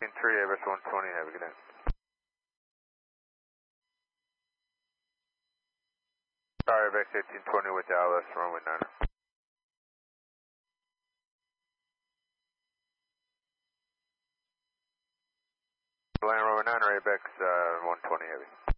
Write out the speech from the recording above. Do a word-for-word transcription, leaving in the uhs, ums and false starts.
three, Airbus one twenty, have a good night. Sorry, Airbus eighteen twenty with Dallas, runway nine. Land runway nine or Airbus uh, one twenty heavy.